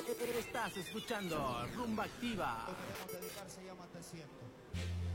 Estás escuchando Rumba Activa. Queremos dedicar, se llama Te Siento.